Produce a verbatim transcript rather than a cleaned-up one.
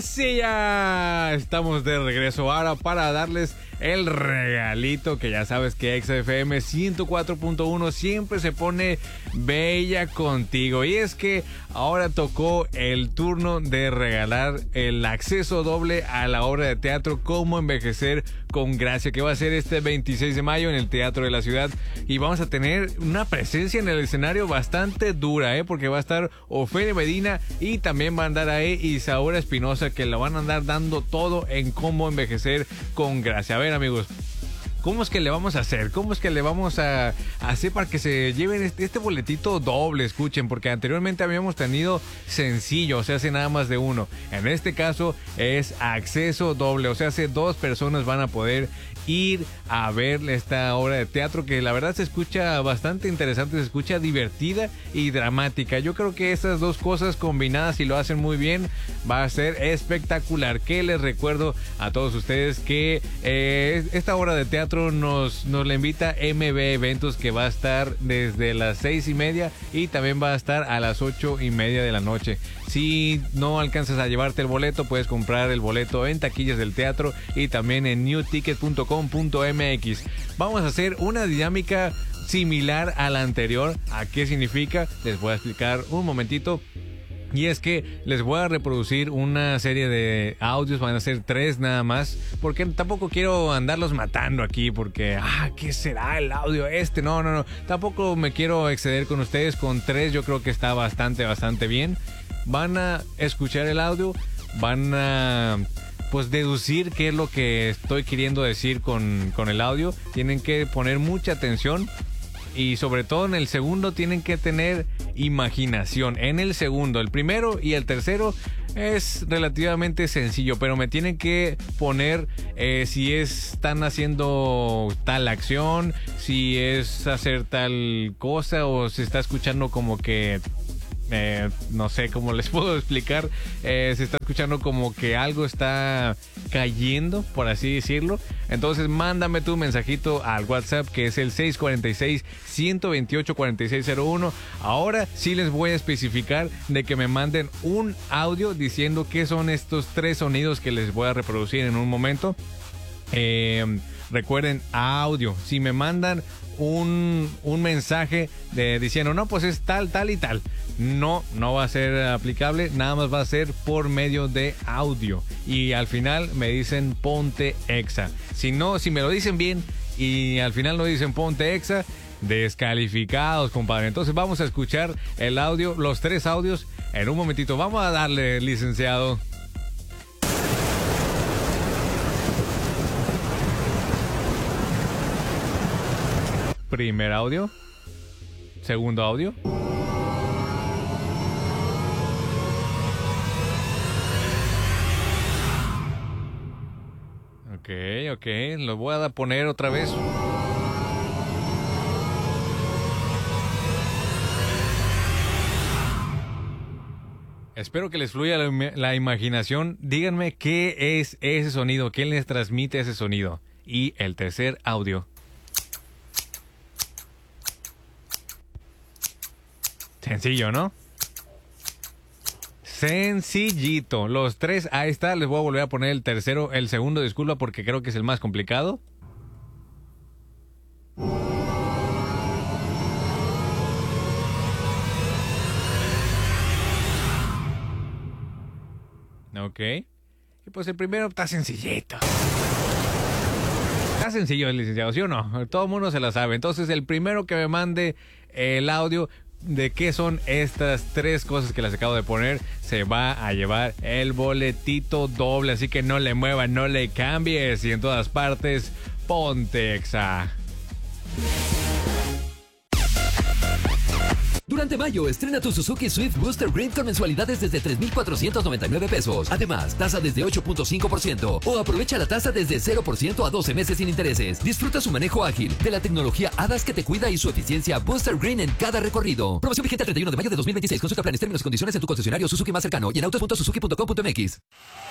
sí, ya estamos de regreso ahora para darles el regalito que ya sabes que Exa F M ciento cuatro punto uno siempre se pone bella contigo. Y es que ahora tocó el turno de regalar el acceso doble a la obra de teatro Cómo envejecer con gracia, que va a ser este veintiséis de mayo en el Teatro de la Ciudad. Y vamos a tener una presencia en el escenario bastante dura, ¿eh? Porque va a estar Ofelia Medina y también va a andar ahí Isaura Espinosa, que la van a andar dando todo en Cómo envejecer con gracia. A ver, amigos, ¿cómo es que le vamos a hacer? ¿Cómo es que le vamos a, a hacer para que se lleven este, este boletito doble? Escuchen, porque anteriormente habíamos tenido sencillo, o sea, hace nada más de uno. En este caso es acceso doble, o sea, hace dos personas van a poder ir a ver esta obra de teatro que la verdad se escucha bastante interesante, se escucha divertida y dramática. Yo creo que estas dos cosas combinadas, si lo hacen muy bien, va a ser espectacular. Que les recuerdo a todos ustedes que eh, esta obra de teatro nos, nos la invita M B Eventos, que va a estar desde las seis y media y también va a estar a las ocho y media de la noche. Si no alcanzas a llevarte el boleto, puedes comprar el boleto en taquillas del teatro y también en new ticket punto com punto m x. Vamos a hacer una dinámica similar a la anterior. ¿A qué significa? Les voy a explicar un momentito. Y es que les voy a reproducir una serie de audios, van a ser tres nada más, porque tampoco quiero andarlos matando aquí, porque, ah, ¿qué será el audio este? No, no, no, tampoco me quiero exceder con ustedes, con tres yo creo que está bastante, bastante bien. Van a escuchar el audio, van a pues deducir qué es lo que estoy queriendo decir con, con el audio. Tienen que poner mucha atención y sobre todo en el segundo tienen que tener imaginación. En el segundo, el primero y el tercero es relativamente sencillo, pero me tienen que poner eh, si están haciendo tal acción, si es hacer tal cosa o se está escuchando como que Eh, no sé cómo les puedo explicar, eh, se está escuchando como que algo está cayendo, por así decirlo. Entonces mándame tu mensajito al WhatsApp, que es el seis cuatro seis, uno dos ocho, cuatro seis cero uno. Ahora sí les voy a especificar de que me manden un audio diciendo qué son estos tres sonidos que les voy a reproducir en un momento. Eh, recuerden, audio. Si me mandan un, un mensaje de, diciendo, no, pues es tal, tal y tal, no, no va a ser aplicable, nada más va a ser por medio de audio. Y al final me dicen ponte Exa. Si no, si me lo dicen bien y al final no dicen ponte Exa, descalificados, compadre. Entonces vamos a escuchar el audio, los tres audios en un momentito. Vamos a darle, licenciado. Primer audio. Segundo audio. Ok, ok. Lo voy a poner otra vez. Espero que les fluya la, la imaginación. Díganme qué es ese sonido, qué les transmite ese sonido. Y el tercer audio. Sencillo, ¿no? Sencillito. Los tres, ahí está. Les voy a volver a poner el tercero, el segundo, disculpa, porque creo que es el más complicado. Ok. Y pues el primero está sencillito. Está sencillo, el licenciado, ¿sí o no? Todo el mundo se la sabe. Entonces, el primero que me mande el audio de qué son estas tres cosas que les acabo de poner, se va a llevar el boletito doble. Así que no le muevas, no le cambies. Y en todas partes, ponte Exa. Durante mayo, estrena tu Suzuki Swift Booster Green con mensualidades desde tres mil cuatrocientos noventa y nueve pesos. Además, tasa desde ocho punto cinco por ciento o aprovecha la tasa desde cero por ciento a doce meses sin intereses. Disfruta su manejo ágil, de la tecnología A D A S que te cuida y su eficiencia Booster Green en cada recorrido. Promoción vigente el treinta y uno de mayo de dos mil veintiséis. Consulta planes, términos y condiciones en tu concesionario Suzuki más cercano y en autos punto suzuki punto com punto m x.